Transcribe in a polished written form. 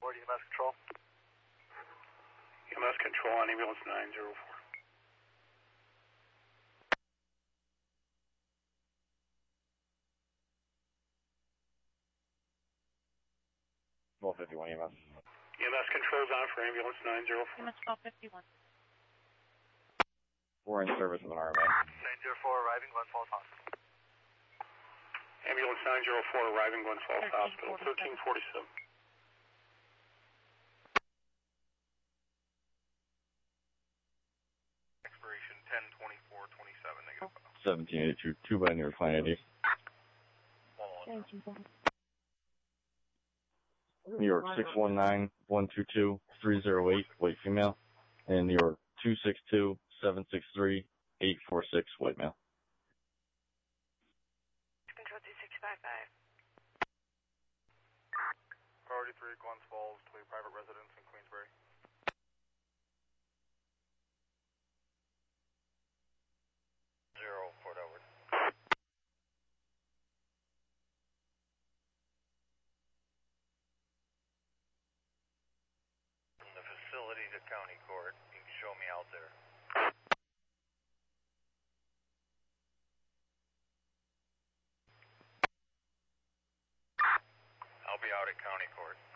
Court, EMS Control. EMS Control on ambulance 904. Well, 51 EMS. EMS Control's on for ambulance 904. EMS 1251. We're in service of an RMA. 904 arriving, Glen Falls Hospital. Ambulance 904 arriving Glen Falls Hospital, 1347. Expiration 10/24/27, negative. 1782, 2 by New York Line ID. New York 619-122-308, white female. And New York 262-763-846, white male. Control 2655. Priority 3, Glens Falls, to a private residence in Queensbury. 0, Port Edward. From the facility to County Court, you can show me out there. I'll be out at County Court.